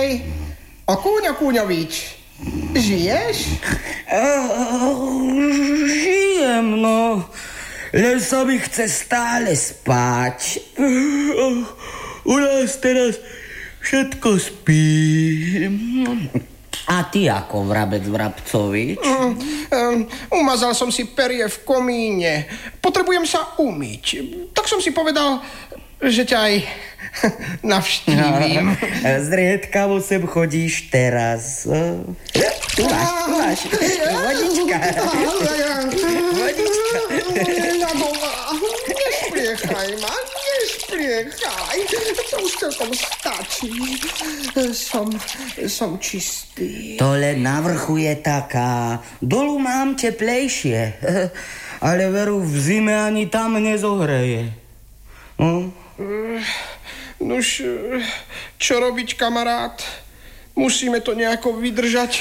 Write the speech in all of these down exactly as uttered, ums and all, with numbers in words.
Hej, Okúňo Kúňovič, žiješ? Žijem, no. Len sa mi chce stále spať. U nás teraz všetko spí. A ty ako, Vrabec Vrabcovič? Mm, um, umazal som si perie v komíne. Potrebujem sa umyť. Tak som si povedal, že ťa aj navštívim. No, zriedkavo sem chodíš teraz. Tu máš, tu máš. Vodička. Vodička. Nešpliechaj ma, nešpliechaj. To už celkom stačí. Som, som čistý. To len na vrchu je taká. Dolu mám teplejšie. Ale veru, v zime ani tam nezohreje. Hm? Nuž, čo robiť, kamarát? Musíme to nejako vydržať.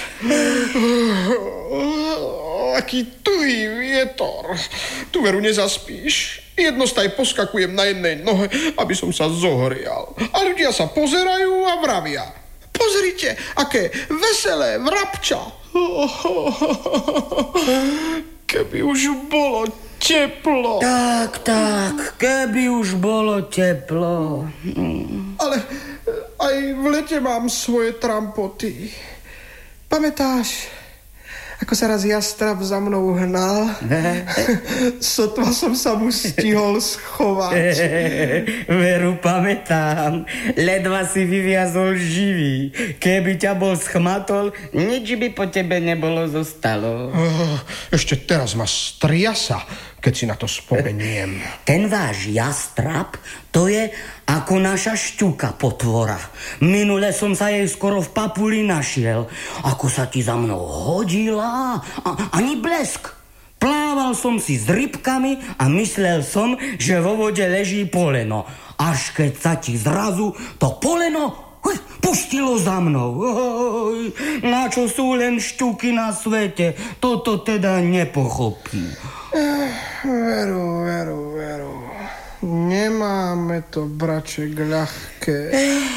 Aký tuhý vietor. Tu veru nezaspíš. Jednostaj poskakujem na jednej nohe, aby som sa zohrial. A ľudia sa pozerajú a vravia: pozrite, aké veselé vrabča. Keby už bolo teplo. Tak, tak, keby už bolo teplo. Ale aj v lete mám svoje trampoty. Pamätáš, ako sa raz jastrab za mnou hnal? Sotva som sa mu stihol schovať. Veru, pamätám. Ledva si vyviazol živý. Keby ťa bol schmatol, nič by po tebe nebolo zostalo. Oh, ešte teraz ma striasa, keď si na to spomeniem. Ten váš jastrab, to je ako naša šťuka potvora. Minule som sa jej skoro v papuli našiel. Ako sa ti za mnou hodila, a ani blesk. Plával som si s rybkami a myslel som, že vo vode leží poleno. Až keď sa ti zrazu to poleno hoj, puštilo za mnou. Oj, na čo sú len šťuky na svete, toto teda nepochopí. Veru, veru, veru. Nemáme to, braček, ľahké.